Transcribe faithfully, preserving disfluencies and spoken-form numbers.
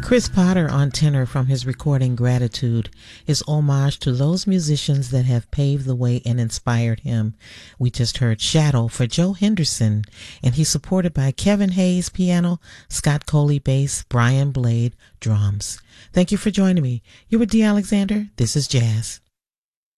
Chris Potter on tenor from his recording Gratitude is homage to those musicians that have paved the way and inspired him. We just heard Shadow for Joe Henderson, and he's supported by Kevin Hayes piano, Scott Coley bass, Brian Blade drums. Thank you for joining me. You were Dee Alexander. This is Jazz.